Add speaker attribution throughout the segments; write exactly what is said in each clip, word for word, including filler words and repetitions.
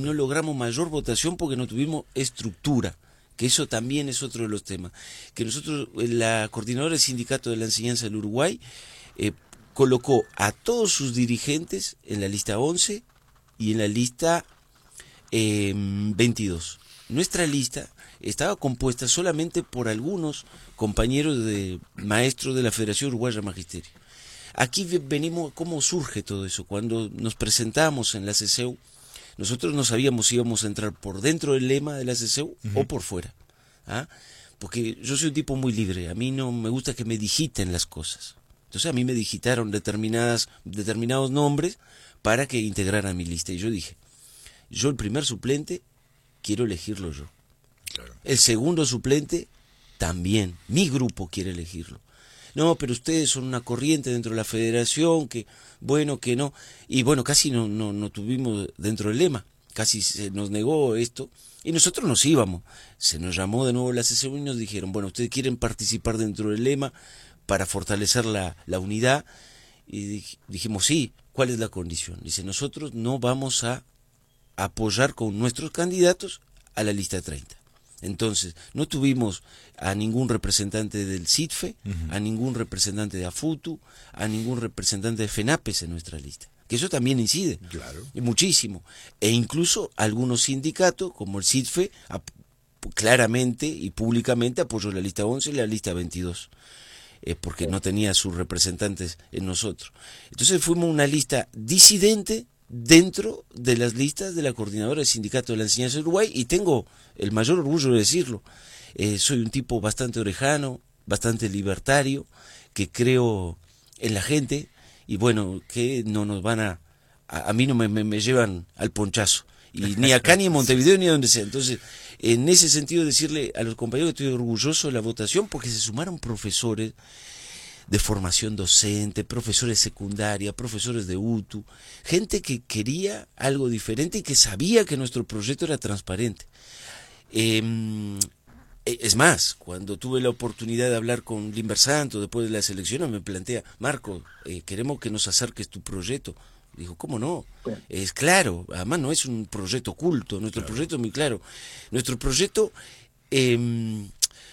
Speaker 1: no logramos mayor votación porque no tuvimos estructura, que eso también es otro de los temas. Que nosotros, la coordinadora del Sindicato de la Enseñanza del Uruguay, eh, colocó a todos sus dirigentes en la lista once y en la lista eh, veintidós. Nuestra lista estaba compuesta solamente por algunos compañeros de maestros de la Federación Uruguaya de Magisterio. Aquí venimos, ¿cómo surge todo eso? Cuando nos presentamos en la C C U, nosotros no sabíamos si íbamos a entrar por dentro del lema de la C C U uh-huh. o por fuera. ¿Ah? Porque yo soy un tipo muy libre, a mí no me gusta que me digiten las cosas. Entonces a mí me digitaron determinadas, determinados nombres para que integraran mi lista. Y yo dije, yo el primer suplente quiero elegirlo yo. Claro. El segundo suplente también, mi grupo quiere elegirlo. No, pero ustedes son una corriente dentro de la federación, que bueno, que no. Y bueno, casi no, no, no tuvimos dentro del lema, casi se nos negó esto. Y nosotros nos íbamos. Se nos llamó de nuevo la C C U y nos dijeron, bueno, ustedes quieren participar dentro del lema para fortalecer la, la unidad. Y dijimos, sí, ¿cuál es la condición? Dice, nosotros no vamos a apoyar con nuestros candidatos a la lista treinta. Entonces, no tuvimos a ningún representante del C I T F E, uh-huh. a ningún representante de AFUTU, a ningún representante de FENAPES en nuestra lista. Que eso también incide,
Speaker 2: claro.
Speaker 1: y muchísimo. E incluso algunos sindicatos, como el C I T F E, ap- claramente y públicamente apoyó la lista once y la lista veintidós, eh, porque no tenía sus representantes en nosotros. Entonces fuimos una lista disidente dentro de las listas de la coordinadora del Sindicato de la Enseñanza de Uruguay, y tengo el mayor orgullo de decirlo. Eh, soy un tipo bastante orejano, bastante libertario, que creo en la gente, y bueno, que no nos van a... A, a mí no me, me, me llevan al ponchazo, y ni acá, ni en Montevideo, ni donde sea. Entonces, en ese sentido, decirle a los compañeros que estoy orgulloso de la votación, porque se sumaron profesores de formación docente, profesores de secundaria, profesores de U T U, gente que quería algo diferente y que sabía que nuestro proyecto era transparente. Eh, es más, cuando tuve la oportunidad de hablar con Limber Santos después de las elecciones, me plantea, Marco, eh, queremos que nos acerques tu proyecto. Dijo, ¿cómo no? Bueno. Es claro, además no es un proyecto oculto, nuestro claro. proyecto es muy claro. Nuestro proyecto eh,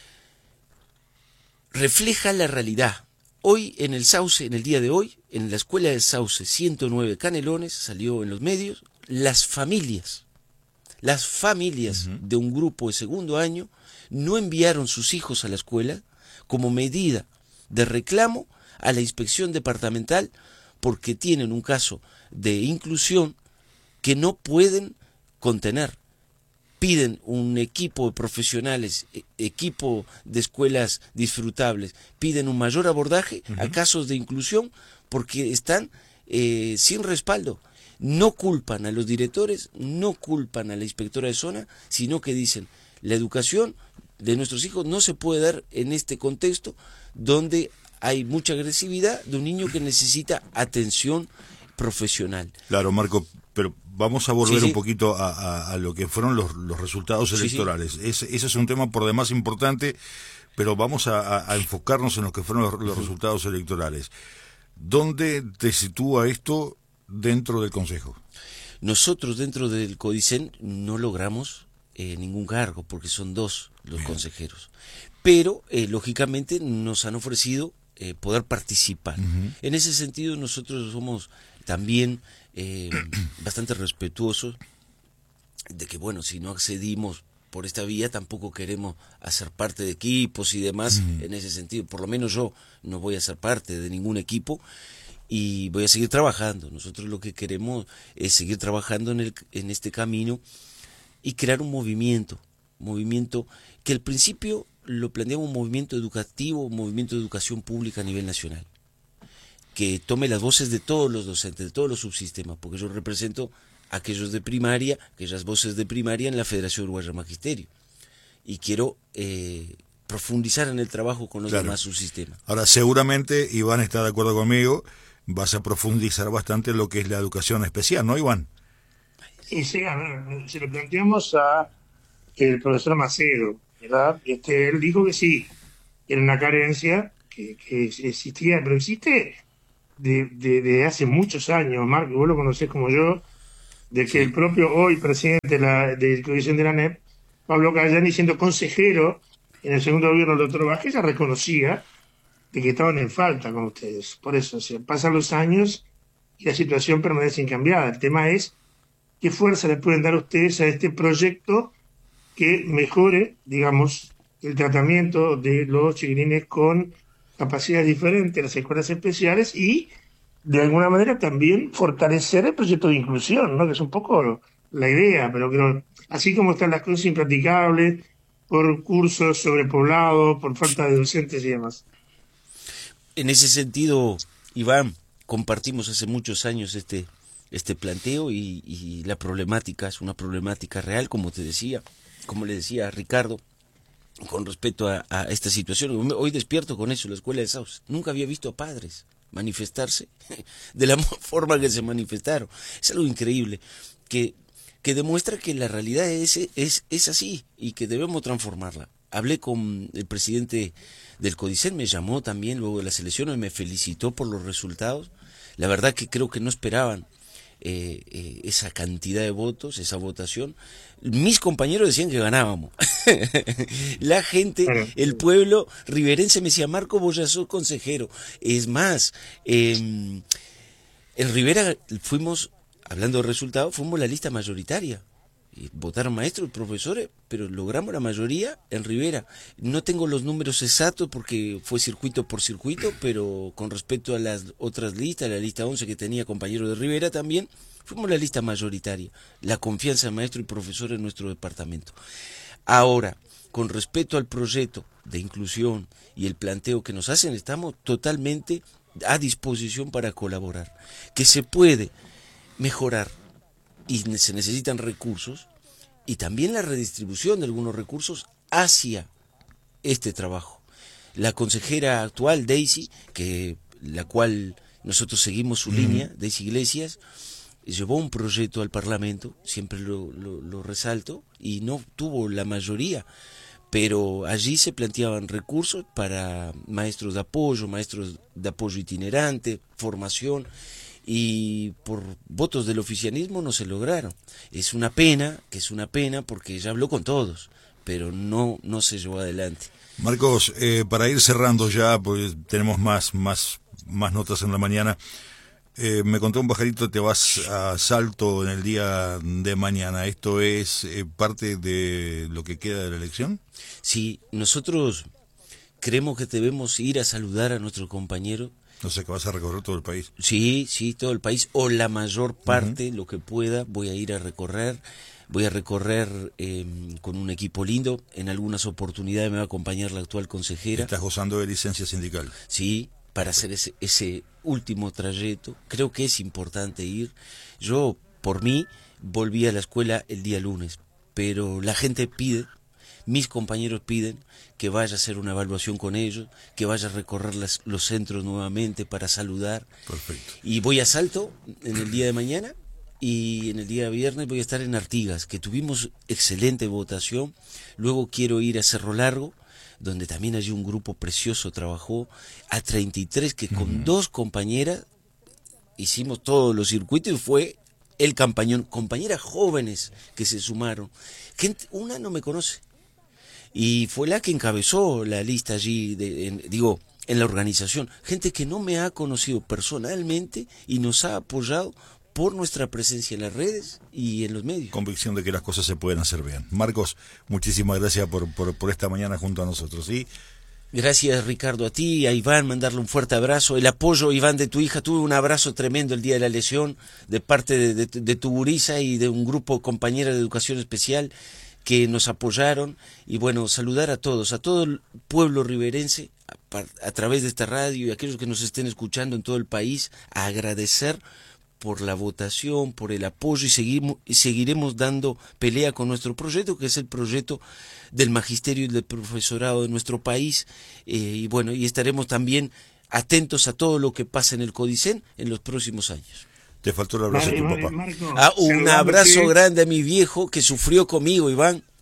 Speaker 1: refleja la realidad. Hoy en el Sauce, en el día de hoy, en la escuela del Sauce ciento nueve Canelones, salió en los medios, las familias, las familias uh-huh. de un grupo de segundo año no enviaron sus hijos a la escuela como medida de reclamo a la inspección departamental porque tienen un caso de inclusión que no pueden contener. Piden un equipo de profesionales, equipo de escuelas disfrutables, piden un mayor abordaje uh-huh. a casos de inclusión porque están eh, sin respaldo. No culpan a los directores, no culpan a la inspectora de zona, sino que dicen, la educación de nuestros hijos no se puede dar en este contexto donde hay mucha agresividad de un niño que necesita atención profesional.
Speaker 2: Claro, Marco, pero vamos a volver
Speaker 1: sí, sí.
Speaker 2: un poquito a, a, a lo que fueron los, los resultados electorales. Sí, sí. Ese, ese es un tema por demás importante, pero vamos a, a, a enfocarnos en lo que fueron los, los uh-huh. resultados electorales. ¿Dónde te sitúa esto dentro del Consejo?
Speaker 1: Nosotros dentro del CODICEN no logramos eh, ningún cargo, porque son dos los Bien. consejeros. Pero, eh, lógicamente, nos han ofrecido eh, poder participar. Uh-huh. En ese sentido, nosotros somos también eh, bastante respetuosos de que, bueno, si no accedimos por esta vía, tampoco queremos hacer parte de equipos y demás. Uh-huh. En ese sentido, por lo menos yo no voy a ser parte de ningún equipo y voy a seguir trabajando. Nosotros lo que queremos es seguir trabajando en, el, en este camino y crear un movimiento, movimiento que al principio lo planteamos un movimiento educativo, un movimiento de educación pública a nivel nacional, que tome las voces de todos los docentes, de todos los subsistemas, porque yo represento a aquellos de primaria, aquellas voces de primaria en la Federación Uruguaya de Magisterio, y quiero eh, profundizar en el trabajo con los claro. demás subsistemas.
Speaker 2: Ahora, seguramente Iván está de acuerdo conmigo, vas a profundizar bastante en lo que es la educación especial, ¿no, Iván?
Speaker 3: Sí, sí, a ver, si lo planteamos a el profesor Macedo, ¿verdad? Este, él dijo que sí, era una carencia que, que existía, pero existe de, de, de hace muchos años, Marco, vos lo conocés como yo, de que
Speaker 1: Sí.
Speaker 3: el propio hoy presidente de la de Comisión de la N E P, Pablo Cayani, siendo consejero en el segundo gobierno del doctor Vázquez, ya reconocía de que estaban en falta con ustedes. Por eso, o sea, pasan los años y la situación permanece incambiada. El tema es qué fuerza le pueden dar ustedes a este proyecto que mejore, digamos, el tratamiento de los chiquilines con capacidades diferentes, las escuelas especiales, y de alguna manera también fortalecer el proyecto de inclusión, ¿no? Que es un poco la idea, pero creo, así como están las cosas impracticables, por cursos sobrepoblados, por falta de docentes y demás.
Speaker 1: En ese sentido, Iván, compartimos hace muchos años este, este planteo y, y la problemática es una problemática real, como te decía, como le decía a Ricardo, con respecto a, a esta situación. Hoy despierto con eso, la escuela de Sauce. Nunca había visto a padres manifestarse de la forma que se manifestaron. Es algo increíble, que, que demuestra que la realidad es, es, es así y que debemos transformarla. Hablé con el presidente del CODICEN, me llamó también luego de las elecciones, me felicitó por los resultados. La verdad que creo que no esperaban eh, eh, esa cantidad de votos, esa votación. Mis compañeros decían que ganábamos. La gente, el pueblo riverense me decía, Marco, vos ya sos consejero. Es más, eh, en Rivera fuimos, hablando de resultados, fuimos la lista mayoritaria. Y votaron maestros y profesores, pero logramos la mayoría en Rivera. No tengo los números exactos porque fue circuito por circuito, pero con respecto a las otras listas, la lista once que tenía compañeros de Rivera también, fuimos la lista mayoritaria. La confianza de maestros y profesores en nuestro departamento. Ahora, con respecto al proyecto de inclusión y el planteo que nos hacen, estamos totalmente a disposición para colaborar. Que se puede mejorar y se necesitan recursos y también la redistribución de algunos recursos hacia este trabajo. La consejera actual, Daisy, que la cual nosotros seguimos su mm. línea, Daisy Iglesias, llevó un proyecto al Parlamento, siempre lo, lo, lo resalto, y no tuvo la mayoría, pero allí se planteaban recursos para maestros de apoyo, maestros de apoyo itinerante, formación, y por votos del oficialismo no se lograron. Es una pena, que es una pena porque ella habló con todos, pero no, no se llevó adelante.
Speaker 2: Marcos, eh, para ir cerrando ya, porque tenemos más, más, más notas en la mañana, eh, me contó un pajarito, te vas a Salto en el día de mañana. ¿Esto es eh, parte de lo que queda de la elección?
Speaker 1: Sí, nosotros creemos que debemos ir a saludar a nuestro compañero.
Speaker 2: No sé, que vas a recorrer todo el país.
Speaker 1: Sí, sí, todo el país, o la mayor parte, uh-huh. lo que pueda, voy a ir a recorrer, voy a recorrer eh, con un equipo lindo, en algunas oportunidades me va a acompañar la actual consejera.
Speaker 2: ¿Estás gozando de licencia sindical?
Speaker 1: Sí, para hacer ese, ese último trayecto, creo que es importante ir. Yo, por mí, volví a la escuela el día lunes, pero la gente pide, mis compañeros piden que vaya a hacer una evaluación con ellos, que vaya a recorrer las, los centros nuevamente para saludar.
Speaker 2: Perfecto.
Speaker 1: Y voy a Salto en el día de mañana y en el día de viernes voy a estar en Artigas, que tuvimos excelente votación. Luego quiero ir a Cerro Largo, donde también allí un grupo precioso trabajó, a treinta y tres, que con uh-huh. dos compañeras hicimos todos los circuitos y fue el campañón. Compañeras jóvenes que se sumaron. Gente, una no me conoce. Y fue la que encabezó la lista allí, de, en, digo, en la organización. Gente que no me ha conocido personalmente y nos ha apoyado por nuestra presencia en las redes y en los medios.
Speaker 2: Convicción de que las cosas se pueden hacer bien. Marcos, muchísimas gracias por, por, por esta mañana junto a nosotros. ¿Sí?
Speaker 1: Gracias, Ricardo, a ti, a Iván, mandarle un fuerte abrazo. El apoyo, Iván, de tu hija, tuve un abrazo tremendo el día de la lesión de parte de, de, de tu gurisa y de un grupo de compañeras de educación especial que nos apoyaron. Y bueno, saludar a todos, a todo el pueblo riverense a, a través de esta radio y a aquellos que nos estén escuchando en todo el país, a agradecer por la votación, por el apoyo, y seguimos y seguiremos dando pelea con nuestro proyecto, que es el proyecto del magisterio y del profesorado de nuestro país, eh, y bueno, y estaremos también atentos a todo lo que pasa en el CODICEN en los próximos años.
Speaker 2: Te faltó el abrazo de tu papá.
Speaker 1: Ah, un abrazo grande a mi viejo que sufrió conmigo, Iván,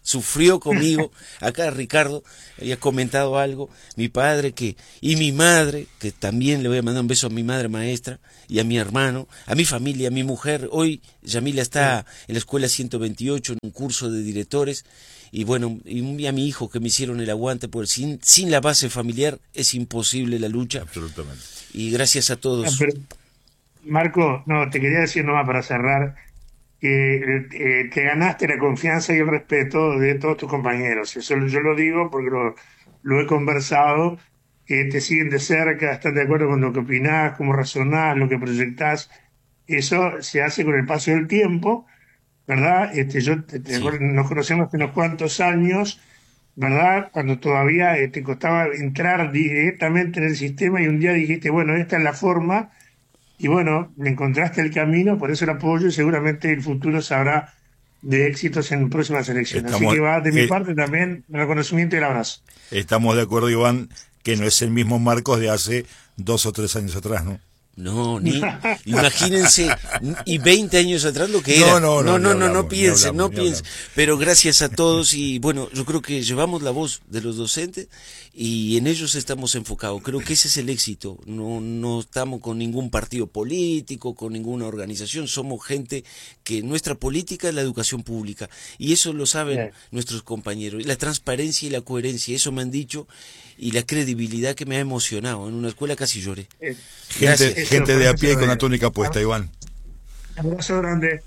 Speaker 1: sufrió conmigo. Acá Ricardo había comentado algo, mi padre que y mi madre, que también le voy a mandar un beso a mi madre maestra y a mi hermano, a mi familia, a mi mujer. Hoy Yamila está en la escuela ciento veintiocho en un curso de directores. Y bueno, y a mi hijo que me hicieron el aguante, porque sin, sin la base familiar es imposible la lucha.
Speaker 2: Absolutamente.
Speaker 1: Y gracias a todos.
Speaker 3: Ah, pero, Marco, no, te quería decir nomás para cerrar que eh, te ganaste la confianza y el respeto de todos tus compañeros. Eso yo lo digo porque lo, lo he conversado, que te siguen de cerca, están de acuerdo con lo que opinás, cómo razonás, lo que proyectás. Eso se hace con el paso del tiempo, ¿verdad? Este, yo te, te
Speaker 1: Sí.
Speaker 3: acuerdo, nos conocemos hace unos cuantos años, ¿verdad? Cuando todavía eh, te costaba entrar directamente en el sistema y un día dijiste, bueno, esta es la forma, y bueno, le encontraste el camino, por eso el apoyo y seguramente el futuro sabrá de éxitos en próximas elecciones.
Speaker 2: Estamos,
Speaker 3: Así que va de mi
Speaker 2: eh,
Speaker 3: parte también el reconocimiento y el abrazo.
Speaker 2: Estamos de acuerdo, Iván, que no es el mismo Marcos de hace dos o tres años atrás, ¿no?
Speaker 1: No, ni imagínense, y veinte años atrás lo que
Speaker 2: No,
Speaker 1: era.
Speaker 2: no, no,
Speaker 1: no, no,
Speaker 2: ni
Speaker 1: no,
Speaker 2: hablamos,
Speaker 1: no piensen,
Speaker 2: ni
Speaker 1: no
Speaker 2: hablamos, ni
Speaker 1: piensen. Pero gracias a todos y bueno, yo creo que llevamos la voz de los docentes y en ellos estamos enfocados. Creo que ese es el éxito. No, no estamos con ningún partido político, con ninguna organización. Somos gente que nuestra política es la educación pública y eso lo saben
Speaker 3: Bien.
Speaker 1: nuestros compañeros. La transparencia y la coherencia, eso me han dicho y la credibilidad que me ha emocionado. En una escuela casi lloré.
Speaker 3: Eh,
Speaker 2: Gente,
Speaker 1: Gracias.
Speaker 2: gente de a pie
Speaker 3: Eso,
Speaker 2: con la
Speaker 3: eso,
Speaker 2: túnica puesta, Iván.
Speaker 3: abrazo grande.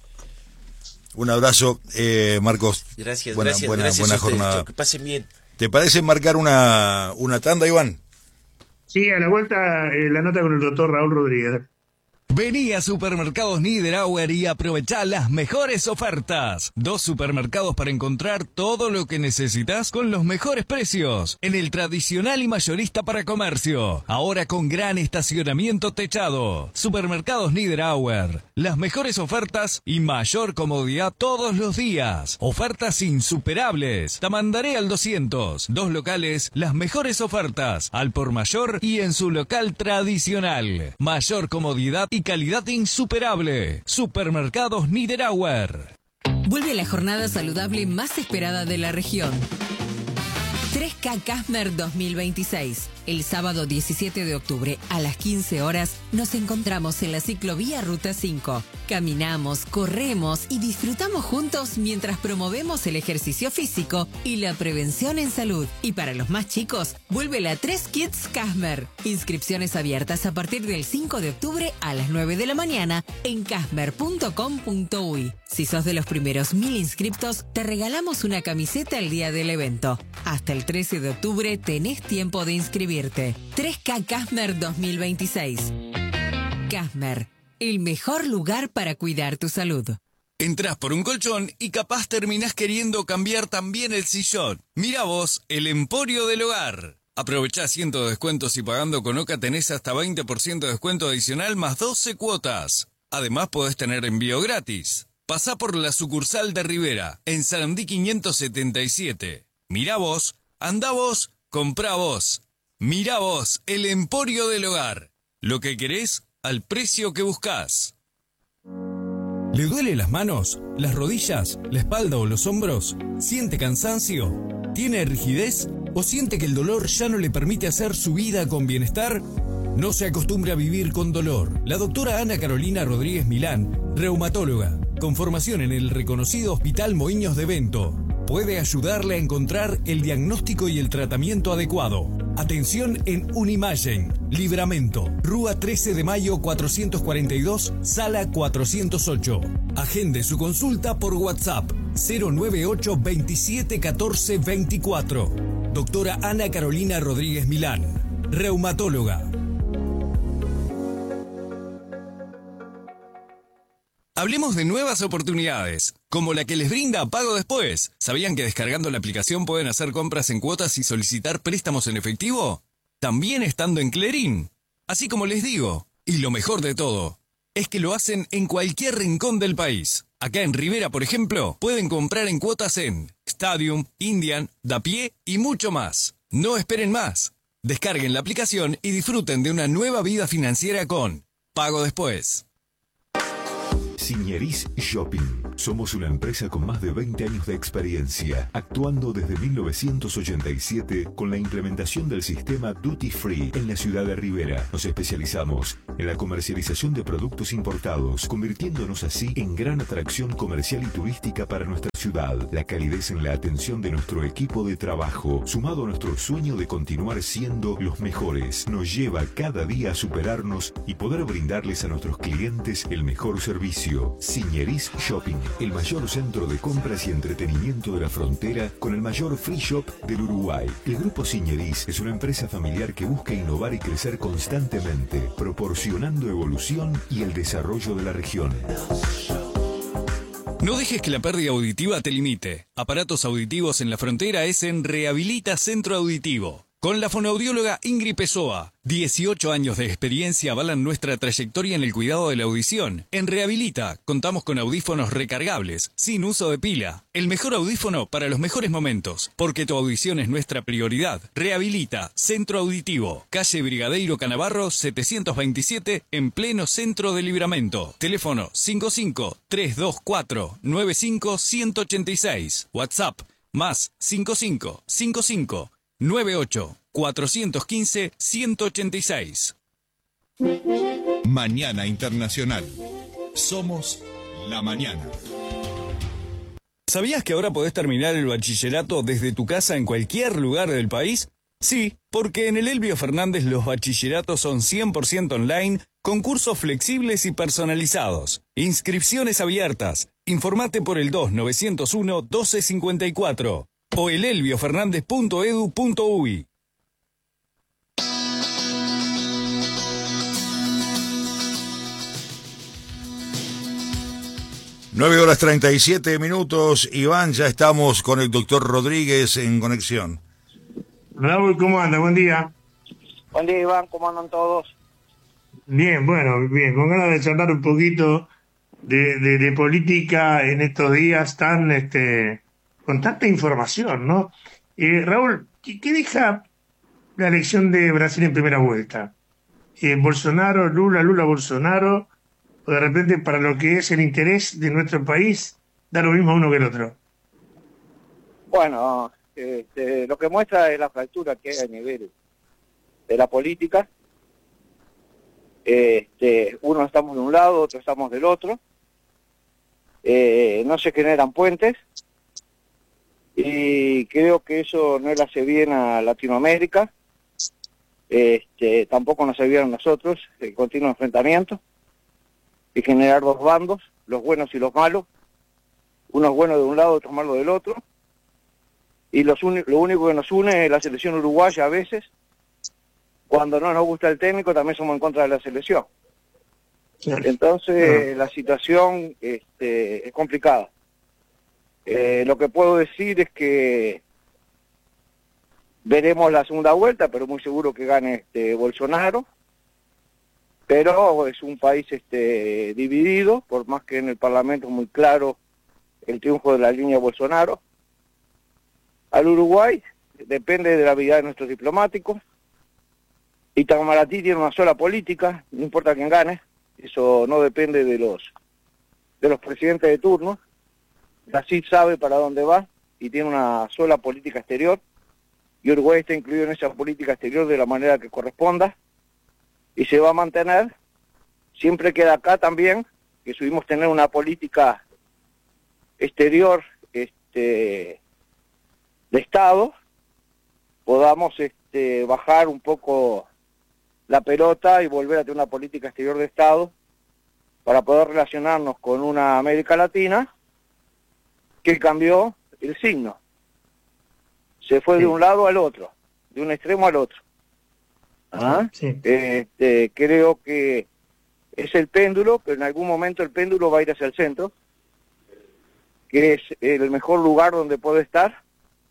Speaker 2: Un abrazo, eh, Marcos.
Speaker 1: Gracias,
Speaker 2: buena,
Speaker 1: gracias,
Speaker 2: buena,
Speaker 1: gracias
Speaker 2: buena
Speaker 1: a ustedes.
Speaker 2: jornada.
Speaker 1: Chao, que pasen bien.
Speaker 2: ¿Te parece marcar una, una tanda, Iván?
Speaker 3: Sí, a la vuelta eh, la nota con el doctor Raúl Rodríguez.
Speaker 4: Vení a Supermercados Niederauer y aprovechá las mejores ofertas. Dos supermercados para encontrar todo lo que necesitas con los mejores precios. En el tradicional y mayorista para comercio. Ahora con gran estacionamiento techado. Supermercados Niederauer. Las mejores ofertas y mayor comodidad todos los días. Ofertas insuperables. Tamandaré al doscientos. Dos locales, las mejores ofertas. Al por mayor y en su local tradicional. Mayor comodidad y calidad insuperable. Supermercados Niederauer.
Speaker 5: Vuelve la jornada saludable más esperada de la región. tres K Casmer dos mil veintiséis. El sábado diecisiete de octubre a las quince horas nos encontramos en la ciclovía Ruta cinco. Caminamos, corremos y disfrutamos juntos mientras promovemos el ejercicio físico y la prevención en salud. Y para los más chicos, vuelve la tres Kids Casmer. Inscripciones abiertas a partir del cinco de octubre a las nueve de la mañana en casmer punto com punto uy. Si sos de los primeros mil inscriptos, te regalamos una camiseta el día del evento. Hasta el trece de octubre tenés tiempo de inscribirte. tres K Casmer dos mil veintiséis. Casmer, el mejor lugar para cuidar tu salud.
Speaker 4: Entrás por un colchón y capaz terminás queriendo cambiar también el sillón. Mira vos, el Emporio del Hogar. Aprovechá cientos de descuentos y pagando con Oca tenés hasta veinte por ciento de descuento adicional más doce cuotas. Además podés tener envío gratis. Pasá por la sucursal de Rivera, en Sarandí quinientos setenta y siete. Mirá vos, andá vos, comprá vos. Mirá vos, el Emporio del Hogar. Lo que querés, al precio que buscás. ¿Le duele las manos, las rodillas, la espalda o los hombros? ¿Siente cansancio? ¿Tiene rigidez? ¿O siente que el dolor ya no le permite hacer su vida con bienestar? No se acostumbre a vivir con dolor. La doctora Ana Carolina Rodríguez Milán, reumatóloga, con formación en el reconocido Hospital Moinhos de Bento, puede ayudarle a encontrar el diagnóstico y el tratamiento adecuado. Atención en Unimagen, Libramento, Rúa trece de mayo cuatrocientos cuarenta y dos, sala cuatrocientos ocho. Agende su consulta por WhatsApp cero nueve ocho veintisiete catorce veinticuatro. Doctora Ana Carolina Rodríguez Milán, reumatóloga. Hablemos de nuevas oportunidades, como la que les brinda Pago Después. ¿Sabían que descargando la aplicación pueden hacer compras en cuotas y solicitar préstamos en efectivo? También estando en Clerín. Así como les digo, y lo mejor de todo, es que lo hacen en cualquier rincón del país. Acá en Rivera, por ejemplo, pueden comprar en cuotas en Stadium, Indian, Dapié y mucho más. No esperen más. Descarguen la aplicación y disfruten de una nueva vida financiera con Pago Después.
Speaker 6: Siñeris Shopping. Somos una empresa con más de veinte años de experiencia, actuando desde mil novecientos ochenta y siete con la implementación del sistema Duty Free en la ciudad de Rivera. Nos especializamos en la comercialización de productos importados, convirtiéndonos así en gran atracción comercial y turística para nuestra ciudad. La calidez en la atención de nuestro equipo de trabajo, sumado a nuestro sueño de continuar siendo los mejores, nos lleva cada día a superarnos y poder brindarles a nuestros clientes el mejor servicio. Signeris Shopping, el mayor centro de compras y entretenimiento de la frontera con el mayor free shop del Uruguay. El Grupo Signeris es una empresa familiar que busca innovar y crecer constantemente, proporcionando evolución y el desarrollo de la región.
Speaker 4: No dejes que la pérdida auditiva te limite. Aparatos auditivos en la frontera es en Rehabilita Centro Auditivo. Con la fonoaudióloga Ingrid Pessoa. dieciocho años de experiencia avalan nuestra trayectoria en el cuidado de la audición. En Rehabilita contamos con audífonos recargables, sin uso de pila. El mejor audífono para los mejores momentos, porque tu audición es nuestra prioridad. Rehabilita Centro Auditivo. Calle Brigadeiro Canavarro setecientos veintisiete, en pleno centro de Libramento. Teléfono cinco cinco, tres dos cuatro, nueve cinco, uno ocho seis. WhatsApp más cinco cinco, cinco cinco, nueve ocho, cuatro uno cinco, uno ocho seis.
Speaker 7: Mañana Internacional. Somos la mañana.
Speaker 4: ¿Sabías que ahora podés terminar el bachillerato desde tu casa en cualquier lugar del país? Sí, porque en el Elbio Fernández los bachilleratos son cien por ciento online, con cursos flexibles y personalizados. Inscripciones abiertas. Informate por el dos nueve cero uno, doce cincuenta y cuatro o el elbio fernández punto edu punto uy.
Speaker 2: nueve horas treinta y siete minutos. Iván, ya estamos con el doctor Rodríguez en conexión.
Speaker 3: Raúl, ¿cómo anda? Buen día.
Speaker 8: Buen día, Iván, ¿cómo andan todos?
Speaker 3: Bien, bueno, bien, con ganas de charlar un poquito de, de, de política en estos días tan, este, con tanta información, ¿no? Eh, Raúl, ¿qué, ¿qué deja la elección de Brasil en primera vuelta? Eh, Bolsonaro, Lula, Lula, Bolsonaro, o de repente para lo que es el interés de nuestro país, da lo mismo uno que el otro.
Speaker 8: Bueno, este, lo que muestra es la fractura que hay a nivel de la política. Este, uno estamos de un lado, otro estamos del otro. Eh, no se generan puentes. Y creo que eso no le hace bien a Latinoamérica. Este, tampoco nos hace bien a nosotros, el continuo enfrentamiento. Y generar dos bandos, los buenos y los malos. Unos buenos de un lado, otros malos del otro. Y los un, lo único que nos une es la selección uruguaya a veces. Cuando no nos gusta el técnico, también somos en contra de la selección. Entonces, la situación este, es complicada. Eh, lo que puedo decir es que veremos la segunda vuelta, pero muy seguro que gane este Bolsonaro. Pero es un país este, dividido, por más que en el Parlamento es muy claro el triunfo de la línea Bolsonaro. Al Uruguay depende de la habilidad de nuestros diplomáticos. Itamaraty tiene una sola política, no importa quién gane, eso no depende de los de los presidentes de turno. Brasil sabe para dónde va y tiene una sola política exterior, y Uruguay está incluido en esa política exterior de la manera que corresponda, y se va a mantener. Siempre queda acá también que subimos tener una política exterior este de Estado, podamos este bajar un poco la pelota y volver a tener una política exterior de Estado para poder relacionarnos con una América Latina que cambió el signo. Se fue de un lado al otro, de un extremo al otro. ¿Ah? Sí. Este, creo que es el péndulo, pero en algún momento el péndulo va a ir hacia el centro, que es el mejor lugar donde puede estar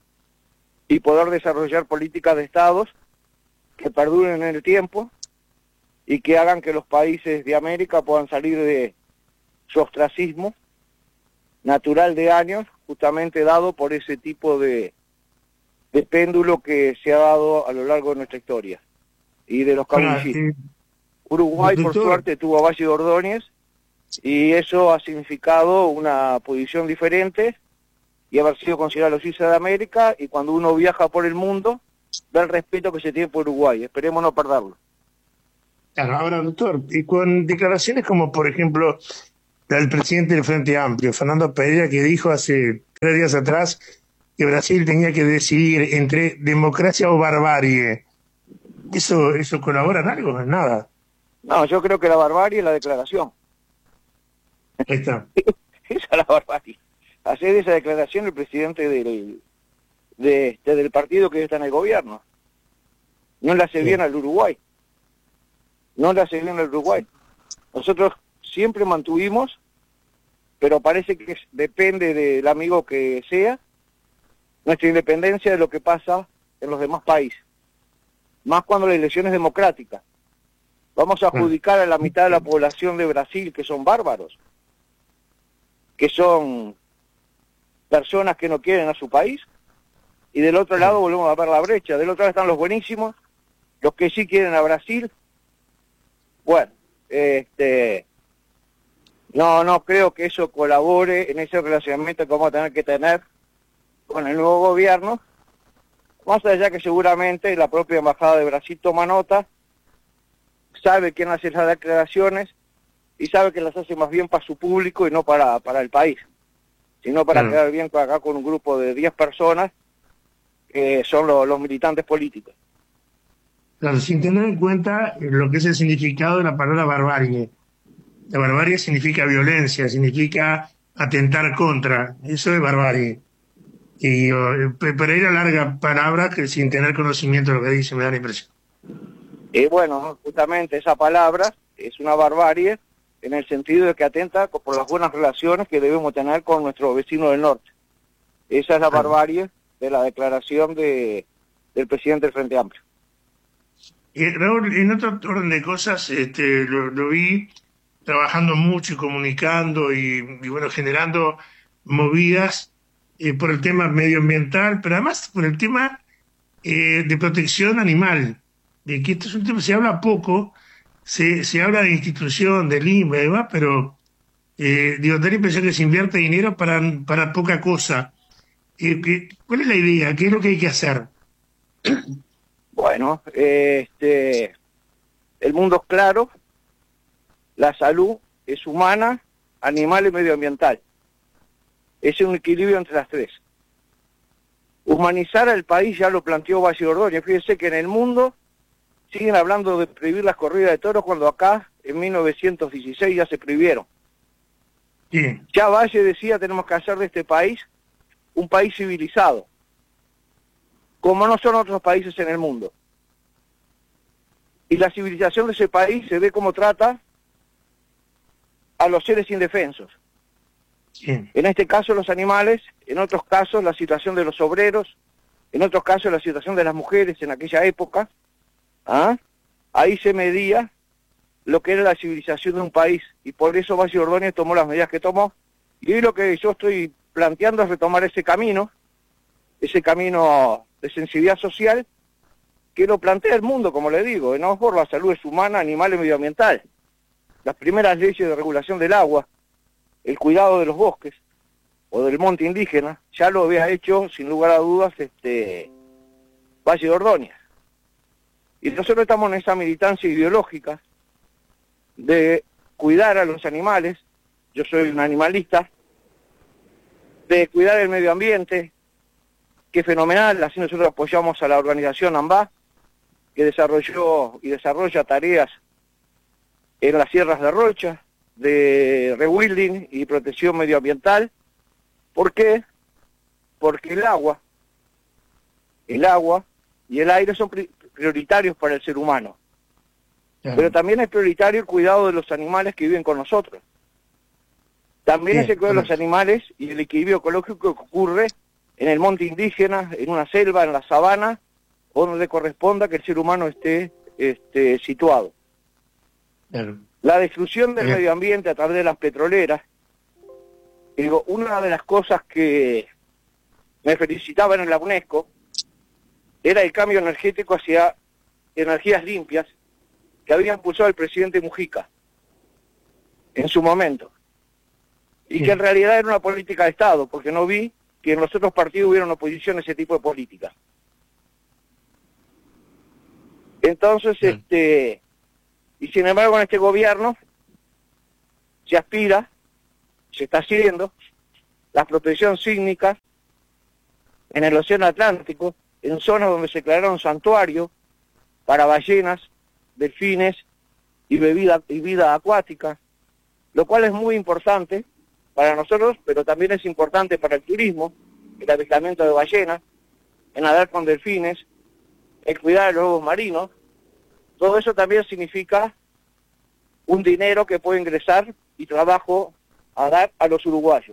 Speaker 8: y poder desarrollar políticas de estados que perduren en el tiempo y que hagan que los países de América puedan salir de su ostracismo natural de años, justamente dado por ese tipo de, de péndulo que se ha dado a lo largo de nuestra historia y de los caudillistas. Uruguay, por suerte, tuvo a Valle de Ordóñez, y eso ha significado una posición diferente y haber sido considerado Suiza de América, y cuando uno viaja por el mundo, ve el respeto que se tiene por Uruguay. Esperemos no perderlo.
Speaker 3: Claro, ahora, doctor, y con declaraciones como, por ejemplo, la del presidente del Frente Amplio, Fernando Pereira, que dijo hace tres días atrás que Brasil tenía que decidir entre democracia o barbarie. ¿Eso eso colabora en algo? En nada.
Speaker 8: No, yo creo que la barbarie es la declaración.
Speaker 3: Ahí está.
Speaker 8: Esa es la barbarie. Hacer esa declaración el presidente del, de, este, del partido que está en el gobierno. No le hace
Speaker 3: Sí.
Speaker 8: bien al Uruguay. No le hace bien al Uruguay. Nosotros siempre mantuvimos, pero parece que es- depende del amigo que sea, nuestra independencia de lo que pasa en los demás países. Más cuando la elección es democrática. Vamos a adjudicar a la mitad de la población de Brasil que son bárbaros, que son personas que no quieren a su país, y del otro lado volvemos a ver la brecha. Del otro lado están los buenísimos, los que sí quieren a Brasil. Bueno, este, no, no creo que eso colabore en ese relacionamiento que vamos a tener que tener con el nuevo gobierno, más allá que seguramente la propia Embajada de Brasil toma nota, sabe quién hace esas declaraciones y sabe que las hace más bien para su público y no para, para el país, sino para
Speaker 3: Claro.
Speaker 8: quedar bien acá con un grupo de diez personas que son los, los militantes políticos.
Speaker 3: Claro, sin tener en cuenta lo que es el significado de la palabra barbarie. La barbarie significa violencia, significa atentar contra. Eso es barbarie. Y uh, Pereira larga palabra que sin tener conocimiento de lo que dice, me da la impresión.
Speaker 8: Y bueno, justamente esa palabra es una barbarie en el sentido de que atenta por las buenas relaciones que debemos tener con nuestros vecinos del norte. Esa es la barbarie de la declaración de, del presidente del Frente Amplio.
Speaker 3: Y Raúl, en otro orden de cosas, este, lo, lo vi trabajando mucho y comunicando y, y bueno, generando movidas eh, por el tema medioambiental, pero además por el tema eh, de protección animal, de que esto es un tema, se habla poco, se, se habla de institución, de Lima y demás, pero eh, digo, da la impresión que se invierte dinero para, para poca cosa. Eh, que- ¿Cuál es la idea? ¿Qué es lo que hay que hacer?
Speaker 8: Bueno, este, el mundo es claro, la salud es humana, animal y medioambiental. Es un equilibrio entre las tres. Humanizar al país ya lo planteó Valle Ordóñez. Fíjense que en el mundo siguen hablando de prohibir las corridas de toros cuando acá en mil novecientos dieciséis ya se prohibieron.
Speaker 3: Bien.
Speaker 8: Ya Valle decía tenemos que hacer de este país un país civilizado, como no son otros países en el mundo. Y la civilización de ese país se ve cómo trata a los seres indefensos.
Speaker 3: Bien.
Speaker 8: En este caso los animales, en otros casos la situación de los obreros, en otros casos la situación de las mujeres en aquella época. ¿Ah? Ahí se medía lo que era la civilización de un país, y por eso Valle Ordóñez tomó las medidas que tomó, y hoy lo que yo estoy planteando es retomar ese camino, ese camino de sensibilidad social, que lo plantea el mundo, como le digo. En Oxford la salud es humana, animal y medioambiental. Las primeras leyes de regulación del agua, el cuidado de los bosques o del monte indígena, ya lo había hecho, sin lugar a dudas, este Valle Ordóñez. Y nosotros estamos en esa militancia ideológica de cuidar a los animales, yo soy un animalista, de cuidar el medio ambiente, que es fenomenal. Así nosotros apoyamos a la organización AMBA, que desarrolló y desarrolla tareas en las sierras de Rocha, de rewilding y protección medioambiental. ¿Por qué? Porque el agua, el agua y el aire son pri- prioritarios para el ser humano.
Speaker 3: Claro.
Speaker 8: Pero también es prioritario el cuidado de los animales que viven con nosotros. También
Speaker 3: Bien,
Speaker 8: es el cuidado de los
Speaker 3: correcto.
Speaker 8: animales y el equilibrio ecológico que ocurre en el monte indígena, en una selva, en la sabana, o donde corresponda que el ser humano esté este, situado.
Speaker 3: Claro.
Speaker 8: La destrucción del
Speaker 3: Bien.
Speaker 8: medio ambiente a través de las petroleras. Digo, una de las cosas que me felicitaban en la UNESCO era el cambio energético hacia energías limpias que había impulsado el presidente Mujica. en su momento. Y
Speaker 3: Sí.
Speaker 8: que en realidad era una política de Estado, porque no vi que en los otros partidos hubiera una oposición a ese tipo de política. Entonces,
Speaker 3: Bien.
Speaker 8: este, y sin embargo en este gobierno se aspira, se está haciendo, la protección sísmica en el Océano Atlántico, en zonas donde se declararon santuario para ballenas, delfines y, bebida, y vida acuática, lo cual es muy importante para nosotros, pero también es importante para el turismo, el avistamiento de ballenas, el nadar con delfines, el cuidar de los lobos marinos. Todo eso también significa un dinero que puede ingresar y trabajo a dar a los uruguayos.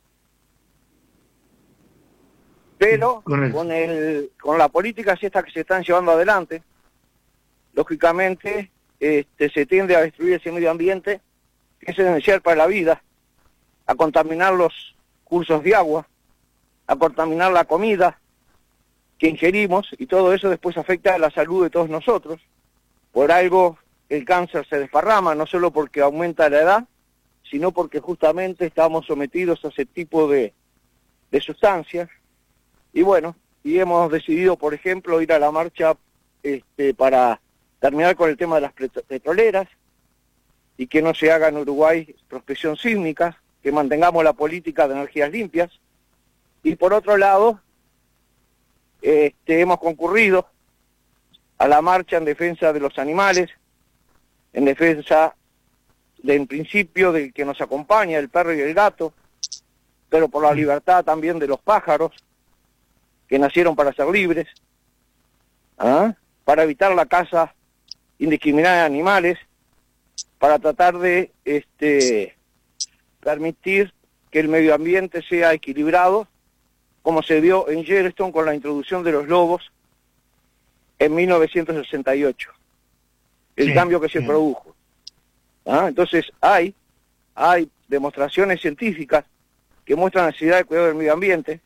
Speaker 8: Pero
Speaker 3: Correcto.
Speaker 8: con el con la política esta que se están llevando adelante, lógicamente este, se tiende a destruir ese medio ambiente que es esencial para la vida, a contaminar los cursos de agua, a contaminar la comida que ingerimos, y todo eso después afecta a la salud de todos nosotros. Por algo el cáncer se desparrama, no solo porque aumenta la edad, sino porque justamente estamos sometidos a ese tipo de, de sustancias. Y bueno, y hemos decidido, por ejemplo, ir a la marcha este, para terminar con el tema de las petroleras, y que no se haga en Uruguay prospección sísmica, que mantengamos la política de energías limpias. Y por otro lado, este, hemos concurrido a la marcha en defensa de los animales, en defensa, de, en principio, del que nos acompaña, el perro y el gato, pero por la libertad también de los pájaros, que nacieron para ser libres, ¿ah? Para evitar la caza indiscriminada de animales, para tratar de este, permitir que el medio ambiente sea equilibrado, como se vio en Yellowstone con la introducción de los lobos en mil novecientos sesenta y ocho, el
Speaker 3: Sí,
Speaker 8: cambio que se
Speaker 3: sí.
Speaker 8: produjo. ¿Ah? Entonces hay, hay demostraciones científicas que muestran la necesidad de cuidado del medio ambiente,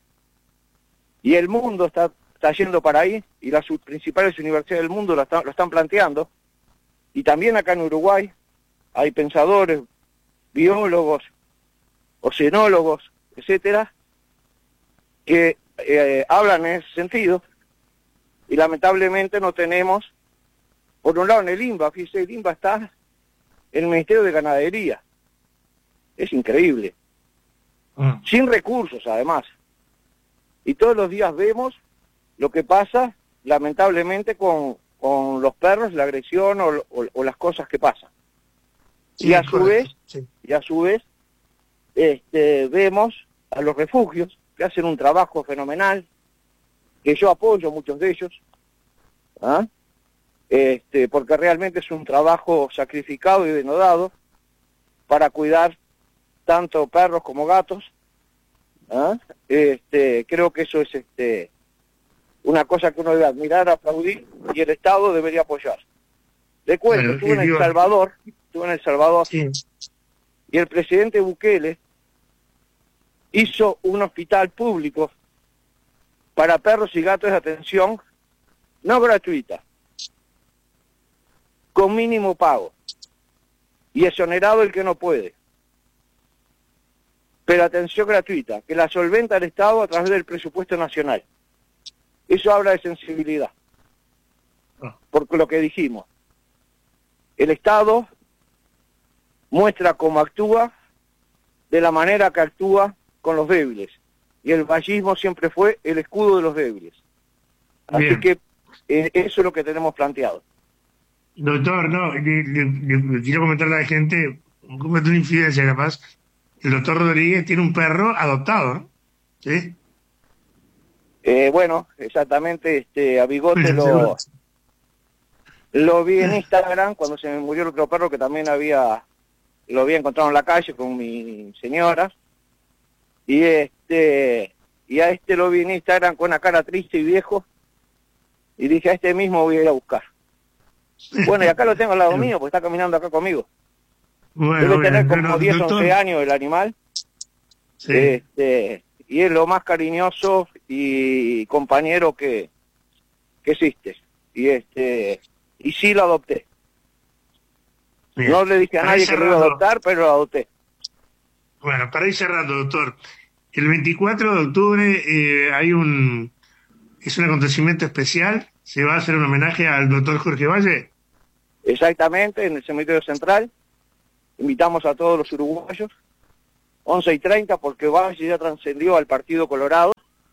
Speaker 8: y el mundo está, está yendo para ahí, y las u- principales universidades del mundo lo, está- lo están planteando, y también acá en Uruguay hay pensadores, biólogos, oceanólogos, etcétera, que eh, hablan en ese sentido, y lamentablemente no tenemos, por un lado en el INBA, fíjese, el INBA está en el Ministerio de Ganadería, es increíble,
Speaker 3: Ah,
Speaker 8: sin recursos además, y todos los días vemos lo que pasa lamentablemente con, con los perros, la agresión o, o- o las cosas que pasan.
Speaker 3: sí,
Speaker 8: Y a su
Speaker 3: correcto,
Speaker 8: vez,
Speaker 3: sí.
Speaker 8: y a su vez, este, vemos a los refugios que hacen un trabajo fenomenal, que yo apoyo muchos de ellos, ¿ah? este, porque realmente es un trabajo sacrificado y denodado para cuidar tanto perros como gatos. ¿Ah? Este, creo que eso es este, una cosa que uno debe admirar, aplaudir, y el Estado debería apoyar. Le cuento,
Speaker 3: Bueno,
Speaker 8: estuve en
Speaker 3: y
Speaker 8: El
Speaker 3: digo-
Speaker 8: Salvador, estuve en El Salvador,
Speaker 3: Sí,
Speaker 8: y el presidente Bukele hizo un hospital público para perros y gatos de atención no gratuita, con mínimo pago, y exonerado el que no puede, pero atención gratuita, que la solventa el Estado a través del presupuesto nacional. Eso habla de sensibilidad,
Speaker 3: Ah.
Speaker 8: porque lo que dijimos, el Estado muestra cómo actúa de la manera que actúa con los débiles, y el vallismo siempre fue el escudo de los débiles. Así
Speaker 3: Bien.
Speaker 8: que eh, eso es lo que tenemos planteado.
Speaker 3: doctor, no, le, le- le- le quiero comentarle a la gente, un comete una infidencia capaz. El doctor Rodríguez tiene un perro adoptado, ¿no? ¿Sí?
Speaker 8: Eh, bueno, exactamente, este, a Bigote lo,
Speaker 3: Seguro.
Speaker 8: lo vi en Instagram cuando se me murió el otro perro, que también había, lo había encontrado en la calle con mi señora, y este, y a este lo vi en Instagram con una cara triste y viejo, y dije, a este mismo voy a ir a buscar. Bueno, y acá lo tengo al lado mío, porque está caminando acá conmigo.
Speaker 3: Bueno,
Speaker 8: Debe tener
Speaker 3: bueno,
Speaker 8: como
Speaker 3: no,
Speaker 8: diez,
Speaker 3: doctor,
Speaker 8: once años el animal,
Speaker 3: sí.
Speaker 8: este, y es lo más cariñoso y compañero que, que existe. Y este, y sí lo adopté.
Speaker 3: Bien.
Speaker 8: No le dije a
Speaker 3: Para
Speaker 8: nadie
Speaker 3: ir
Speaker 8: que lo iba a
Speaker 3: cerrando.
Speaker 8: adoptar, pero lo adopté.
Speaker 3: Bueno, para ir cerrando, doctor, el veinticuatro de octubre eh, hay un es un acontecimiento especial, se va a hacer un homenaje al doctor Jorge Valle.
Speaker 8: Exactamente, en el cementerio central. Invitamos a todos los uruguayos, once y treinta, porque Valle ya trascendió al Partido Colorado.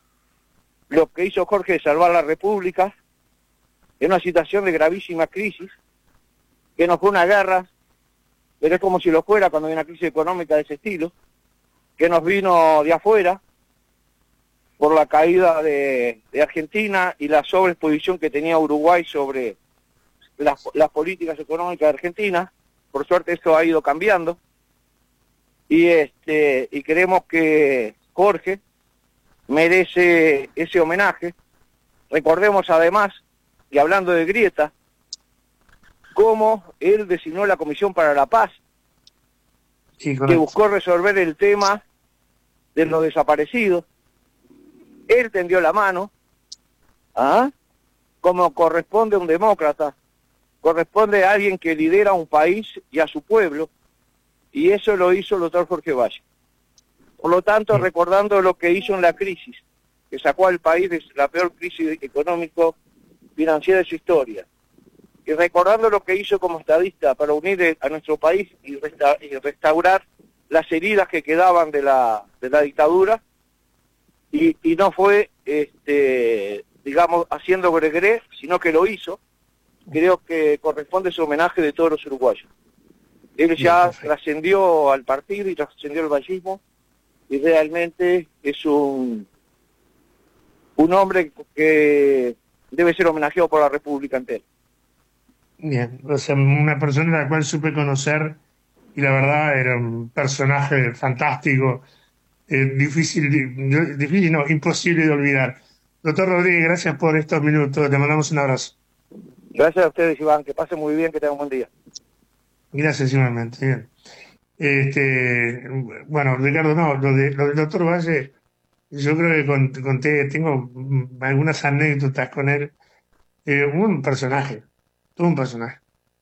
Speaker 8: Lo que hizo Jorge es salvar la República en una situación de gravísima crisis, que no fue una guerra, pero es como si lo fuera cuando hay una crisis económica de ese estilo, que nos vino de afuera por la caída de, de Argentina y la sobreexposición que tenía Uruguay sobre las, las políticas económicas de Argentina. Por suerte esto ha ido cambiando y este y creemos que Jorge merece ese homenaje. Recordemos además, y hablando de grieta, cómo él designó la Comisión para la Paz,
Speaker 3: Sí,
Speaker 8: que buscó resolver el tema de los desaparecidos. Él tendió la mano, ¿ah? Como corresponde a un demócrata, corresponde a alguien que lidera un país y a su pueblo, y eso lo hizo el doctor Jorge Valle. Por lo tanto,
Speaker 3: Sí.
Speaker 8: recordando lo que hizo en la crisis, que sacó al país de la peor crisis económico-financiera de su historia, y recordando lo que hizo como estadista para unir a nuestro país y, resta y restaurar las heridas que quedaban de la, de la dictadura, y, y no fue, este, digamos, haciendo gregre, sino que lo hizo. Creo que corresponde su homenaje de todos los uruguayos. Él ya
Speaker 3: Bien,
Speaker 8: trascendió al partido y trascendió al vallismo, y realmente es un, un hombre que debe ser homenajeado por la República entera.
Speaker 3: Bien, o sea, una persona a la cual supe conocer y la verdad era un personaje fantástico, eh, difícil, de- difícil, no, imposible de olvidar. Doctor Rodríguez, gracias por estos minutos, le mandamos un abrazo.
Speaker 8: Gracias a ustedes, Iván, que pasen muy bien, que tengan un buen día.
Speaker 3: Gracias igualmente. Bien. Este, bueno, Ricardo, no, lo, de, lo del doctor Valle, yo creo que con- conté, tengo mm, algunas anécdotas con él. Eh, un personaje, todo un personaje.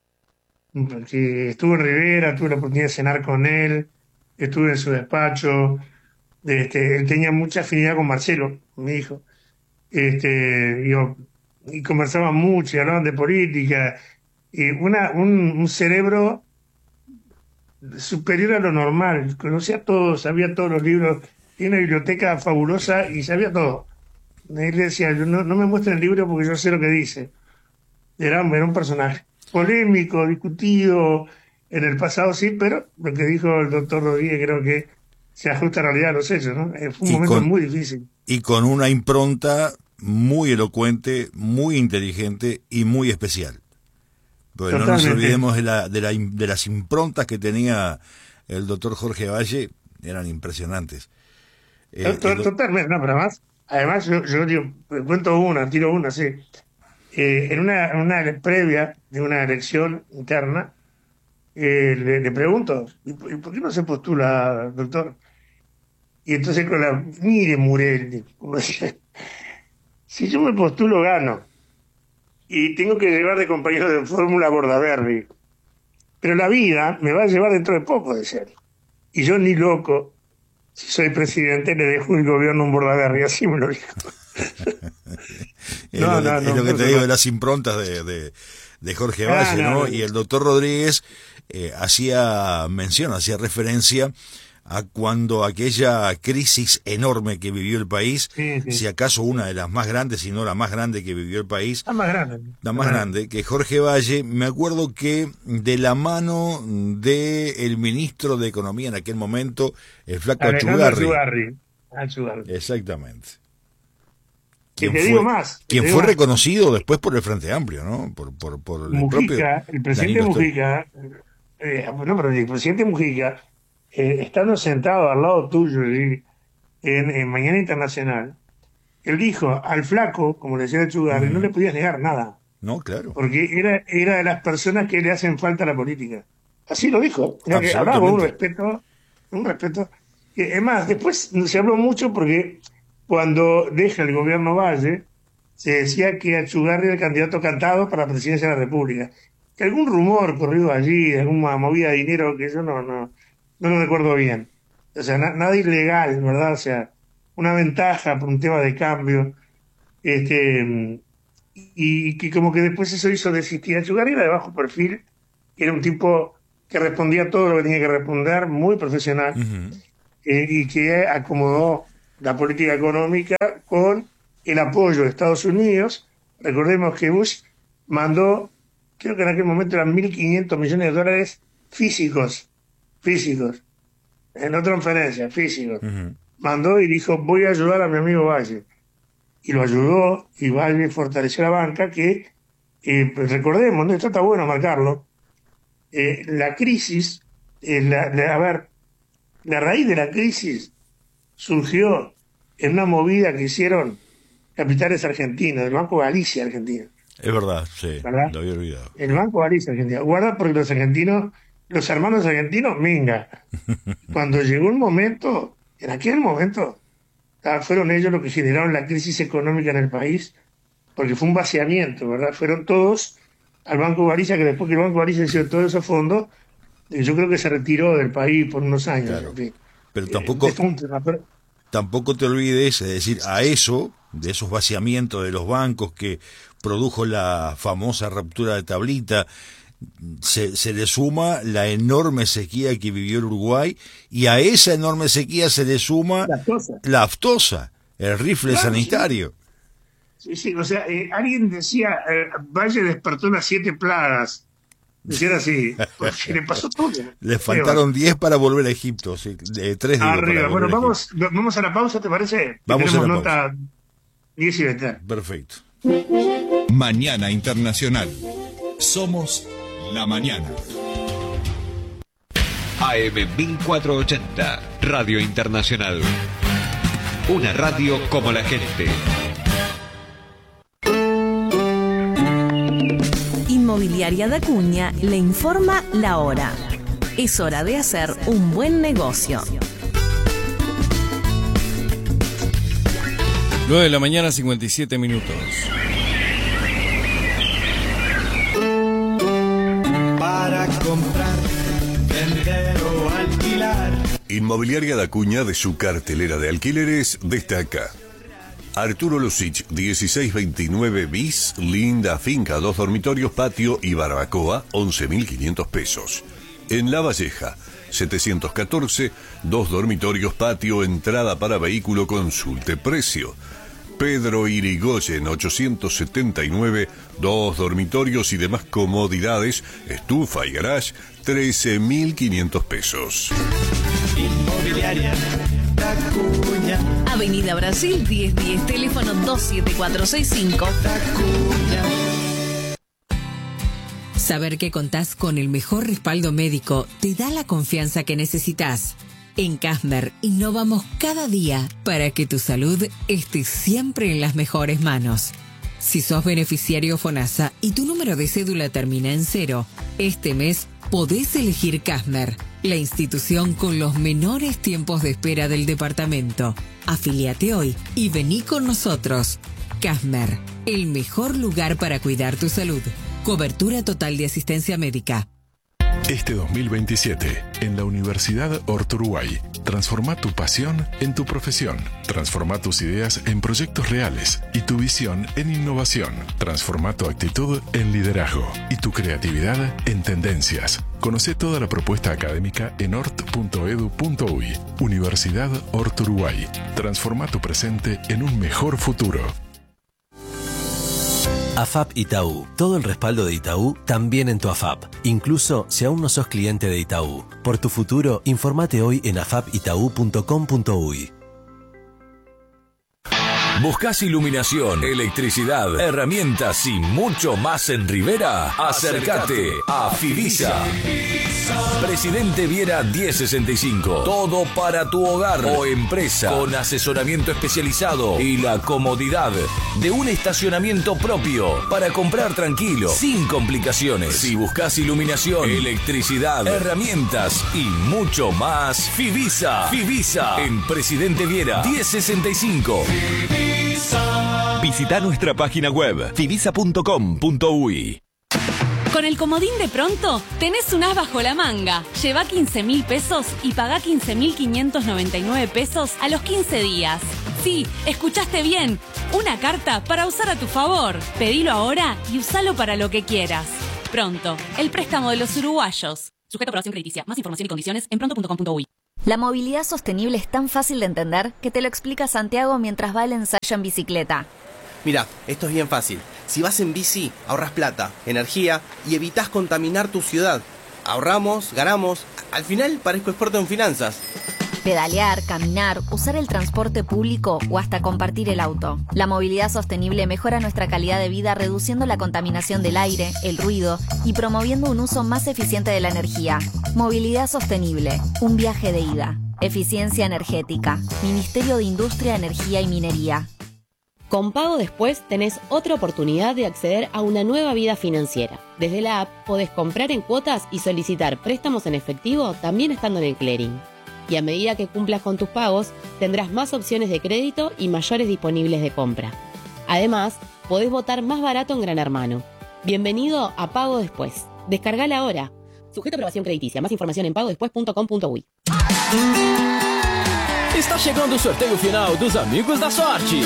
Speaker 3: Que estuve en Rivera, tuve la oportunidad de cenar con él, estuve en su despacho. Este, él tenía mucha afinidad con Marcelo, mi hijo. Este, yo, y conversaban mucho, y hablaban de política. Y una, un, un cerebro superior a lo normal. Conocía todo, sabía todos los libros. Tiene una biblioteca fabulosa y sabía todo. Él decía, yo no, no me muestren el libro porque yo sé lo que dice. Era, era un personaje polémico, discutido en el pasado, sí, pero lo que dijo el doctor Rodríguez creo que se ajusta a la realidad de los hechos, ¿no? Eh, Fue un
Speaker 2: Y
Speaker 3: momento
Speaker 2: con-
Speaker 3: muy difícil.
Speaker 2: Y con una impronta muy elocuente, muy inteligente y muy especial. Porque no nos
Speaker 3: Totalmente.
Speaker 2: olvidemos de, la, de, la, de las improntas que tenía el doctor Jorge Valle, eran impresionantes. Eh,
Speaker 3: To-
Speaker 2: el-
Speaker 3: Totalmente, no, pero además, además yo, yo digo, cuento una, tiro una, sí. Eh, en una, en una previa de una elección interna, eh, le, le pregunto, ¿y por y por qué no se postula, doctor? Y entonces con la, mire Murel, como decía, si yo me postulo gano y tengo que llevar de compañero de fórmula a Bordaberry, pero la vida me va a llevar dentro de poco de ser. Y yo ni loco, si soy presidente, le dejo el gobierno a un Bordaberry, así me lo dijo.
Speaker 2: Es
Speaker 3: No,
Speaker 2: lo que,
Speaker 3: no,
Speaker 2: es
Speaker 3: no,
Speaker 2: lo que
Speaker 3: no,
Speaker 2: te
Speaker 3: no.
Speaker 2: digo de las improntas de, de, de Jorge
Speaker 3: Ah,
Speaker 2: Valle,
Speaker 3: no,
Speaker 2: ¿no?
Speaker 3: no.
Speaker 2: Y el doctor Rodríguez eh, hacía mención, hacía referencia a cuando aquella crisis enorme que vivió el país,
Speaker 3: Sí, sí.
Speaker 2: si acaso una de las más grandes, si no la más grande que vivió el país,
Speaker 3: Está más grande.
Speaker 2: la más grande, que Jorge Valle, me acuerdo que de la mano de el ministro de Economía en aquel momento, el flaco
Speaker 3: Alejandro
Speaker 2: Achugarri.
Speaker 3: Achugarri. Achugarri.
Speaker 2: Exactamente.
Speaker 3: Que
Speaker 2: Quien
Speaker 3: te
Speaker 2: fue,
Speaker 3: digo más. que
Speaker 2: quien
Speaker 3: te digo
Speaker 2: fue
Speaker 3: más.
Speaker 2: reconocido después por el Frente Amplio, ¿no? Por, por, por el propio
Speaker 3: Mujica, el presidente
Speaker 2: Danilo Stoy.
Speaker 3: Mujica, eh, no, pero el presidente Mujica, eh, estando sentado al lado tuyo y- en, en Mañana Internacional, él dijo al flaco, como le decía Achugarri, no le podías negar nada,
Speaker 2: No, claro.
Speaker 3: porque era, era de las personas que le hacen falta a la política. Así lo dijo. Era que hablaba con un respeto, un respeto. Que, es más, después se habló mucho porque cuando deja el gobierno Valle, se decía que Achugarri era el candidato cantado para la presidencia de la República. que algún rumor corrió allí, alguna movida de dinero que yo no, no, no lo recuerdo bien. O sea, na, nada ilegal, ¿verdad? O sea, una ventaja por un tema de cambio. Este, y que como que después eso hizo desistir. Echeverría era de bajo perfil, era un tipo que respondía a todo lo que tenía que responder, muy profesional, uh-huh. eh, y que acomodó la política económica con el apoyo de Estados Unidos. Recordemos que Bush mandó, creo que en aquel momento eran mil quinientos millones de dólares físicos, físicos, en no transferencias, físicos. Uh-huh. Mandó y dijo, voy a ayudar a mi amigo Valle. Y lo ayudó, y Valle fortaleció la banca, que, eh, pues recordemos, ¿no? Esto está bueno marcarlo, eh, la crisis, eh, la, la, a ver, la raíz de la crisis surgió en una movida que hicieron capitales argentinos, el Banco Galicia Argentina.
Speaker 2: Es verdad, sí, ¿verdad? Lo había olvidado.
Speaker 3: El Banco Galicia Argentina. Guarda porque los argentinos, los hermanos argentinos, minga. Cuando llegó un momento, en aquel momento, fueron ellos los que generaron la crisis económica en el país, porque fue un vaciamiento, ¿verdad? Fueron todos al Banco Galicia, que después que el Banco Galicia hizo todos esos fondos, yo creo que se retiró del país por unos años.
Speaker 2: Claro.
Speaker 3: En fin.
Speaker 2: Pero tampoco, eh, pero... tampoco te olvides, es decir, a eso, de esos vaciamientos de los bancos que produjo la famosa ruptura de tablita, se, se le suma la enorme sequía que vivió el Uruguay, y a esa enorme sequía se le suma
Speaker 3: la aftosa,
Speaker 2: la aftosa el rifle claro, sanitario.
Speaker 3: Sí, sí, o sea, eh, alguien decía, eh, Valle despertó las siete plagas. Decían así, porque le pasó todo.
Speaker 2: Le faltaron diez para volver a Egipto, sí, de tres días.
Speaker 3: Arriba, bueno, vamos, vamos a la pausa, ¿te parece?
Speaker 2: Vamos
Speaker 3: Tenemos
Speaker 2: a la
Speaker 3: nota
Speaker 2: pausa.
Speaker 3: diez y veinte.
Speaker 2: Perfecto.
Speaker 7: Mañana Internacional. Somos la mañana.
Speaker 9: A M mil cuatrocientos ochenta, Radio Internacional. Una radio como la gente.
Speaker 10: Inmobiliaria de Acuña le informa la hora. Es hora de hacer un buen negocio.
Speaker 4: nueve de la mañana, cincuenta y siete minutos.
Speaker 11: Para comprar, vender o alquilar.
Speaker 12: Inmobiliaria de Acuña, de su cartelera de alquileres, destaca Arturo Lucich, dieciséis veintinueve bis, linda finca, dos dormitorios, patio y barbacoa, once mil quinientos pesos. En La Valleja, setecientos catorce, dos dormitorios, patio, entrada para vehículo, consulte precio. Pedro Irigoyen, ochocientos setenta y nueve, dos dormitorios y demás comodidades, estufa y garage, trece mil quinientos pesos.
Speaker 11: Inmobiliaria de Acuña.
Speaker 10: Avenida Brasil diez diez, teléfono dos siete cuatro seis cinco.
Speaker 5: Saber que contás con el mejor respaldo médico te da la confianza que necesitas. En Casmer innovamos cada día para que tu salud esté siempre en las mejores manos. Si sos beneficiario FONASA y tu número de cédula termina en cero, este mes podés elegir Casmer, la institución con los menores tiempos de espera del departamento. Afíliate hoy y vení con nosotros. Casmer, el mejor lugar para cuidar tu salud. Cobertura total de asistencia médica.
Speaker 13: Este dos mil veintisiete, en la Universidad Horto Uruguay, transforma tu pasión en tu profesión. Transforma tus ideas en proyectos reales y tu visión en innovación. Transforma tu actitud en liderazgo y tu creatividad en tendencias. Conoce toda la propuesta académica en hort punto edu punto uy. Universidad Horto Uruguay. Transforma tu presente en un mejor futuro.
Speaker 14: AFAP Itaú. Todo el respaldo de Itaú también en tu AFAP. Incluso si aún no sos cliente de Itaú. Por tu futuro, informate hoy en afap itaú punto com punto uy.
Speaker 15: ¿Buscás iluminación, electricidad, herramientas y mucho más en Rivera? Acércate a Fivisa. Presidente Viera diez sesenta y cinco. Todo para tu hogar o empresa, con asesoramiento especializado y la comodidad de un estacionamiento propio para comprar tranquilo, sin complicaciones. Si buscas iluminación, electricidad, herramientas y mucho más, Fivisa. Fivisa en Presidente Viera diez sesenta y cinco. Visita nuestra página web fivisa punto com punto uy.
Speaker 16: Con el comodín de Pronto, tenés un as bajo la manga. Lleva quince mil pesos y pagá quince mil quinientos noventa y nueve pesos a los quince días. Sí, escuchaste bien. Una carta para usar a tu favor. Pedilo ahora y usalo para lo que quieras. Pronto, el préstamo de los uruguayos. Sujeto a aprobación crediticia. Más información y condiciones en pronto punto com punto uy.
Speaker 17: La movilidad sostenible es tan fácil de entender que te lo explica Santiago mientras va al ensayo en bicicleta.
Speaker 18: Mira, esto es bien fácil. Si vas en bici, ahorras plata, energía y evitas contaminar tu ciudad. Ahorramos, ganamos. Al final parezco experto en finanzas.
Speaker 17: Pedalear, caminar, usar el transporte público o hasta compartir el auto. La movilidad sostenible mejora nuestra calidad de vida reduciendo la contaminación del aire, el ruido y promoviendo un uso más eficiente de la energía. Movilidad sostenible, un viaje de ida. Eficiencia energética. Ministerio de Industria, Energía y Minería.
Speaker 19: Con Pago Después tenés otra oportunidad de acceder a una nueva vida financiera. Desde la app podés comprar en cuotas y solicitar préstamos en efectivo también estando en el clearing. Y a medida que cumplas con tus pagos, tendrás más opciones de crédito y mayores disponibles de compra. Además, podés votar más barato en Gran Hermano. Bienvenido a Pago Después. Descargala ahora. Sujeto a aprobación crediticia. Más información en pago después punto com punto uy.
Speaker 20: Está chegando o sorteio final dos Amigos da Sorte.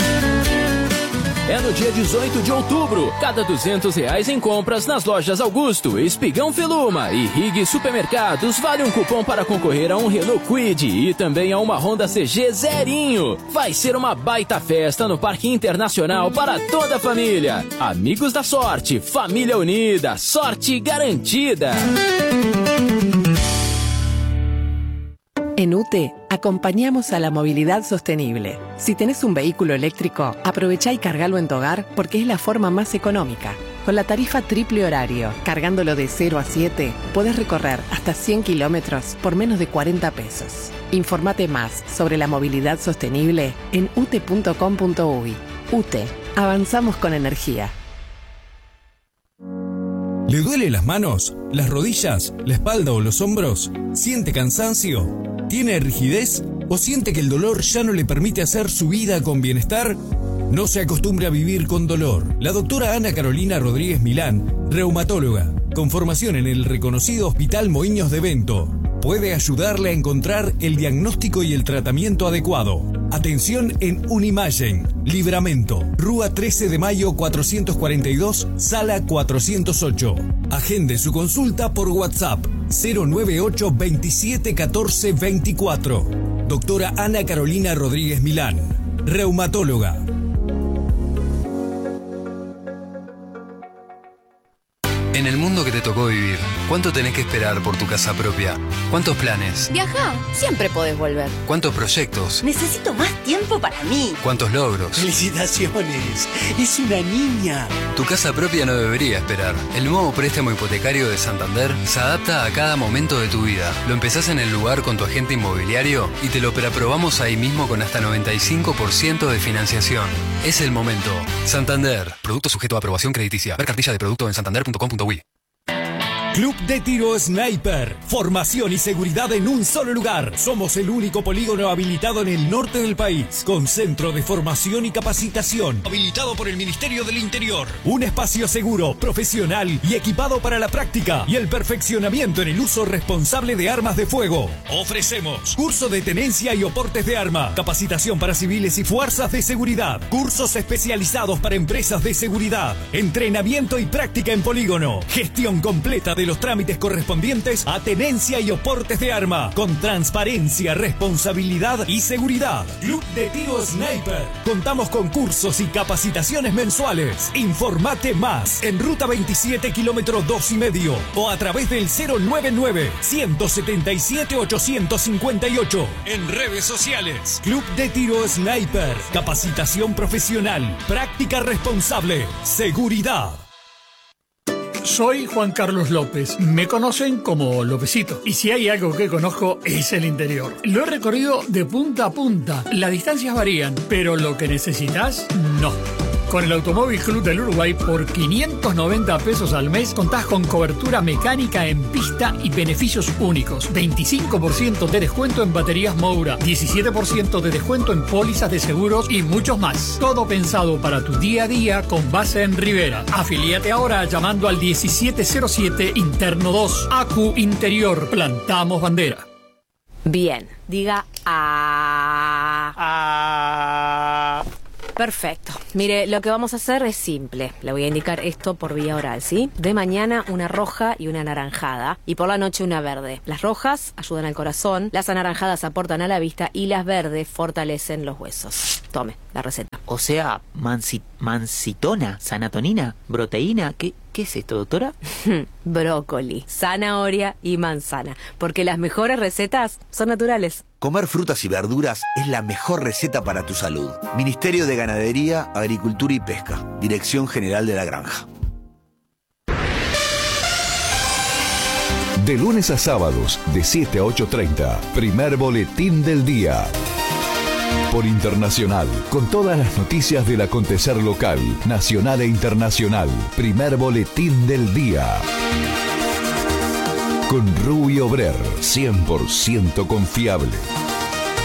Speaker 20: É no dia dezoito de outubro. Cada duzentos reais em compras nas lojas Augusto, Espigão Feluma e Rig Supermercados vale um cupom para concorrer a um Renault Kwid e também a uma Honda C G zerinho. Vai ser uma baita festa no Parque Internacional para toda a família. Amigos da Sorte, família unida, sorte garantida.
Speaker 21: En U T E acompañamos a la movilidad sostenible. Si tenés un vehículo eléctrico, aprovechá y cargalo en tu hogar porque es la forma más económica. Con la tarifa triple horario, cargándolo de cero a siete, podés recorrer hasta cien kilómetros por menos de cuarenta pesos. Informate más sobre la movilidad sostenible en u t e punto com punto uy. U T E, avanzamos con energía.
Speaker 22: ¿Le duele las manos, las rodillas, la espalda o los hombros? ¿Siente cansancio? ¿Tiene rigidez? ¿O siente que el dolor ya no le permite hacer su vida con bienestar? No se acostumbre a vivir con dolor. La doctora Ana Carolina Rodríguez Milán, reumatóloga, con formación en el reconocido Hospital Moinhos de Bento, puede ayudarle a encontrar el diagnóstico y el tratamiento adecuado. Atención en Unimagen, Libramento, Rúa trece de mayo cuatrocientos cuarenta y dos, sala cuatrocientos ocho. Agende su consulta por WhatsApp cero nueve ocho veintisiete catorce veinticuatro. Doctora Ana Carolina Rodríguez Milán, reumatóloga.
Speaker 23: En el mundo que te tocó vivir, ¿cuánto tenés que esperar por tu casa propia? ¿Cuántos planes?
Speaker 24: Viajá, siempre podés volver.
Speaker 23: ¿Cuántos proyectos?
Speaker 24: Necesito más tiempo para mí.
Speaker 23: ¿Cuántos logros?
Speaker 25: ¡Felicitaciones! ¡Es una niña!
Speaker 23: Tu casa propia no debería esperar. El nuevo préstamo hipotecario de Santander se adapta a cada momento de tu vida. Lo empezás en el lugar con tu agente inmobiliario y te lo preaprobamos ahí mismo con hasta noventa y cinco por ciento de financiación. Es el momento. Santander. Producto sujeto a aprobación crediticia. Ver cartilla de producto en santander punto com punto uy.
Speaker 22: Club de Tiro Sniper. Formación y seguridad en un solo lugar. Somos el único polígono habilitado en el norte del país, con centro de formación y capacitación, habilitado por el Ministerio del Interior. Un espacio seguro, profesional y equipado para la práctica y el perfeccionamiento en el uso responsable de armas de fuego. Ofrecemos curso de tenencia y oportes de arma, capacitación para civiles y fuerzas de seguridad, cursos especializados para empresas de seguridad, entrenamiento y práctica en polígono, gestión completa de de los trámites correspondientes a tenencia y oportes de arma, con transparencia, responsabilidad y seguridad. Club de Tiro Sniper. Contamos con cursos y capacitaciones mensuales. Informate más en Ruta veintisiete, kilómetro dos y medio, o a través del cero nueve nueve, ciento setenta y siete, ochocientos cincuenta y ocho. En redes sociales. Club de Tiro Sniper. Capacitación profesional, práctica responsable, seguridad.
Speaker 26: Soy Juan Carlos López. Me conocen como Lópezito. Y si hay algo que conozco es el interior. Lo he recorrido de punta a punta. Las distancias varían, pero lo que necesitas, no. Con el Automóvil Club del Uruguay, por quinientos noventa pesos al mes, contás con cobertura mecánica en pista y beneficios únicos. veinticinco por ciento de descuento en baterías Moura, diecisiete por ciento de descuento en pólizas de seguros y muchos más. Todo pensado para tu día a día con base en Rivera. Afilíate ahora llamando al diecisiete cero siete Interno dos. A Q Interior. Plantamos bandera.
Speaker 1: Bien, diga a...
Speaker 2: a...
Speaker 1: Perfecto. Mire, lo que vamos a hacer es simple. Le voy a indicar esto por vía oral, ¿sí? De mañana una roja y una anaranjada. Y por la noche una verde. Las rojas ayudan al corazón, las anaranjadas aportan a la vista y las verdes fortalecen los huesos. Tome, la receta.
Speaker 2: O sea, mansi mancitona, sanatonina, proteína, ¿qué, qué es esto, doctora?
Speaker 1: Brócoli, zanahoria y manzana. Porque las mejores recetas son naturales.
Speaker 3: Comer frutas y verduras es la mejor receta para tu salud. Ministerio de Ganadería, Agricultura y Pesca. Dirección General de la Granja.
Speaker 6: De lunes a sábados, de siete a ocho treinta, primer boletín del día. Por Internacional, con todas las noticias del acontecer local, nacional e internacional. Primer boletín del día. Con Rubio Brer, cien por ciento confiable.